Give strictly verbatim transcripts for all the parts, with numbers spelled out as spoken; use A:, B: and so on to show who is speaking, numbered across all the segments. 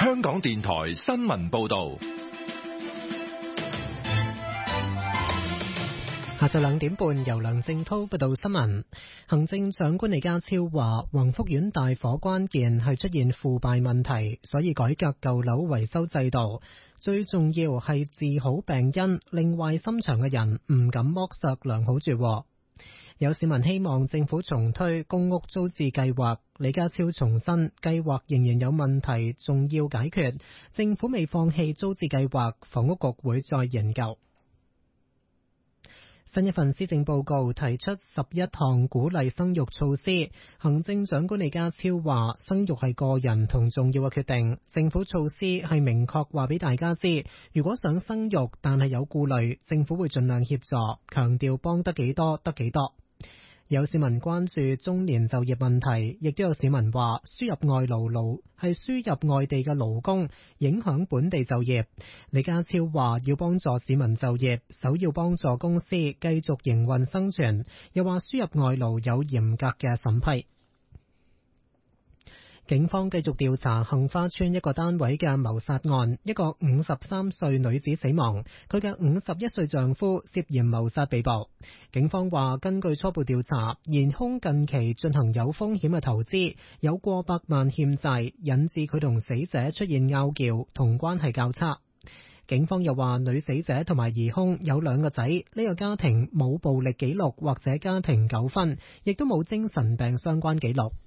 A: 香港電台新聞報道。
B: 下晝兩點半，由梁正濤報道新聞。行政長官李家超話，宏福苑大火關鍵係出現腐敗問題，所以改革舊樓維修制度。最重要係治好病因，令壞心腸嘅人唔敢剝削良好住戶。有市民希望政府重推公屋租置計劃，李家超重申計劃仍然有問題，仲要解決。政府未放棄租置計劃，房屋局會再研究。新一份施政報告提出十一項鼓勵生育措施，行政長官李家超話，生育係個人同重要嘅決定，政府措施係明確話俾大家知，如果想生育但係有顧慮，政府會盡量協助，強調幫得幾多得幾多。有市民關注中年就業問題，亦都有市民話輸入外勞勞係輸入外地嘅勞工，影響本地就業。李家超話要幫助市民就業，首要幫助公司繼續營運生存，又話輸入外勞有嚴格嘅審批。警方繼續調查杏花邨一個單位嘅謀殺案，一個五十三歲女子死亡，佢嘅五十一歲丈夫涉嫌謀殺被捕。警方話，根據初步調查，疑兇近期進行有風險嘅投資，有過百萬欠債，引致佢同死者出現拗撬，同關係較差。警方又話，女死者同埋疑兇有兩個仔，呢個家庭冇暴力記錄或者家庭糾紛，亦都冇精神病相關記錄。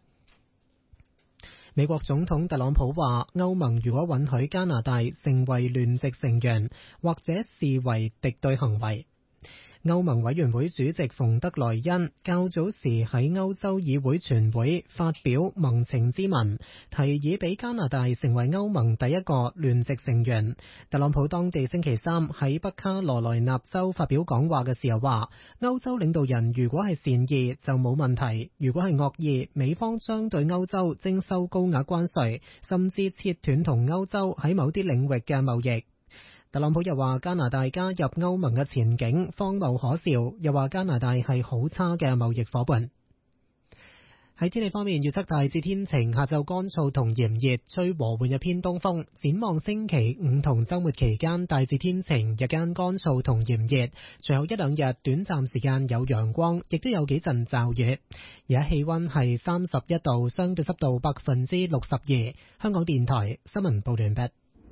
B: 美國總統特朗普話，歐盟如果允許加拿大成為聯席成員，或者視為敵對行為。歐盟委員會主席馮德萊恩較早時喺歐洲議會全會發表盟情咨文，提議俾加拿大成為歐盟第一個聯席成員。特朗普當地星期三喺北卡羅來納州發表講話嘅時候話，歐洲領導人如果係善意就冇問題，如果係惡意，美方將對歐洲徵收高額關稅，甚至切斷同歐洲喺某啲領域嘅貿易。特朗普又話加拿大加入歐盟嘅前景荒謬可笑，又話加拿大係好差嘅貿易夥伴。喺天氣方面，預測大致天晴，下晝乾燥同炎熱，吹和緩嘅偏東風。展望星期五同週末期間大致天晴，日間乾燥同炎熱，隨後一兩日短暫時間有陽光，亦都有幾陣驟雨。而家氣溫係三十一度，相對濕度百分之六十二。香港電台新聞報完畢。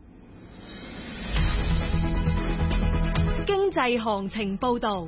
C: 經濟行情報道。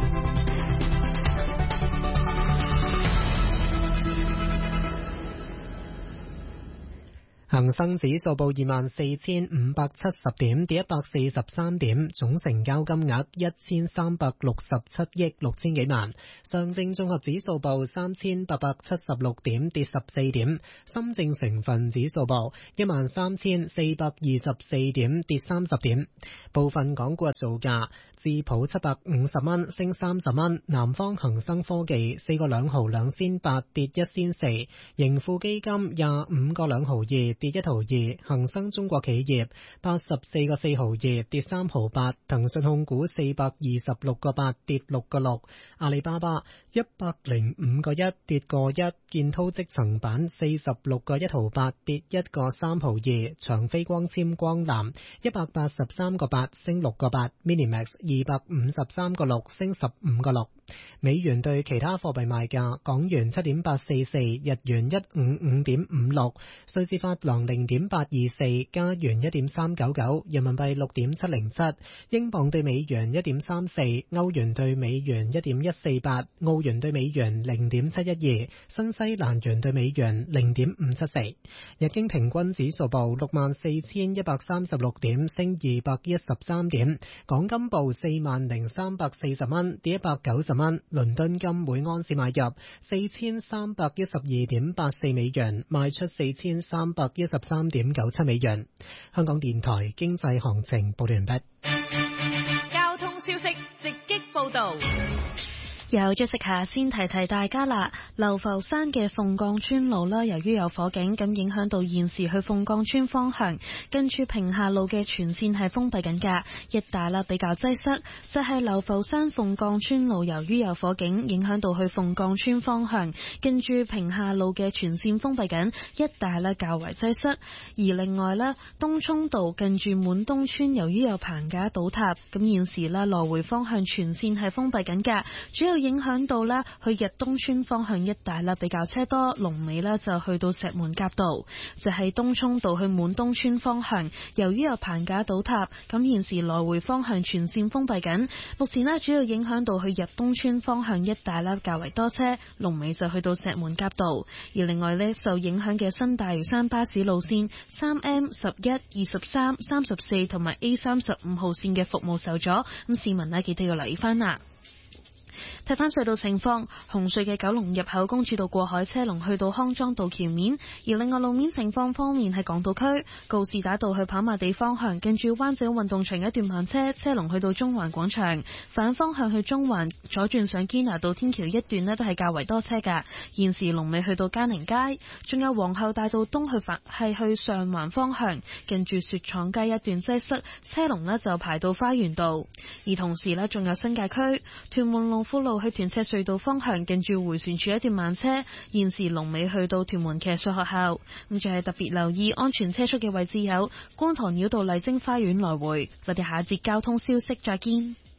B: 恒生指數報二萬四千五百七十點，跌一百四十三點，總成交金額一千三百六十七億六千幾萬。上證綜合指數報三千八百七十六點，跌十四點。深證成分指數報一萬三千四百二十四點，跌三十點。部分港股嘅造價，智普七百五十蚊，升三十蚊。南方恒生科技四個兩毫兩仙八，跌一仙四。盈富基金廿五個兩毫二，跌一毫二。恒生中國企業八十四個四毫二，跌三毫八。騰訊控股四百二十六個八，跌六個六。阿里巴巴一百零五個一，跌個一。建滔積層板四十六個一毫八，跌一個三毫二。長飛光纖光纜一百八十三個八，升六個八。Minimax 二百五十三個六，升十五個六。美元對其他貨幣賣價，港元七點八四四，日元一五五點五六，瑞士法郎零點八二四，加元一點三九九，人民幣六點七零七，英鎊對美元一點三四，歐元對美元一點一四八，澳元對美元零點七一二，新西蘭元對美元零點五七四。日經平均指數報六萬四千一百三十六點，升二百一十三點。港金報四萬零三百四十蚊，跌一百九十蚊。倫敦金每安士買入四千三百一十二點八四美元，賣出四千三百一十三點九七美元。香港電台經濟行情報完畢。
C: 交通消息直擊報道。
D: 有咗食下先提提大家啦，流浮山嘅鳳降村路啦，由於有火警，咁影響到現時去鳳降村方向，跟住平下路嘅全線係封閉緊㗎，一帶啦比較擠塞。就係、是、流浮山鳳降村路，由於有火警，影響到去鳳降村方向，跟住平下路嘅全線封閉緊，一帶啦較為擠塞。而另外咧，東涌道近住滿東村，由於有棚架倒塌，咁現時啦來回方向全線係封閉緊㗎，主要影響到啦去日東村方向一帶啦比較車多，龍尾呢就去到石門甲道。就係、是、東涌道去滿東村方向，由於有棚架倒塌，咁現時來回方向全線封閉緊，目前呢主要影響到去日東村方向一帶啦較為多車，龍尾就去到石門甲道。而另外呢，受影響嘅新大嶼山巴士路線三 M、十一、二十三、三十四同埋 A 三十五號線嘅服務受阻，咁市民呢記得要留意翻啦。睇翻隧道情況，紅隧嘅九龍入口公主道過海車龍去到康莊道橋面，而另外路面情況方面係港島區告士打道去跑馬地方向，近住灣仔運動場一段慢車，車龍去到中環廣場，反方向去中環左轉上堅拿道天橋一段呢都係較為多車㗎，現時龍尾去到嘉寧街，仲有皇后大道東去反係去上環方向，近住雪廠街一段擠塞，車龍呢就排到花園道，而同時呢，仲有新界區屯門龍富路去屯赤隧道方向，近住迴旋處一段慢車，現時龍尾去到屯門騎術學校。咁仲係特別留意安全車速嘅位置有觀塘繞道麗晶花園來回。我哋下一節交通消息再見。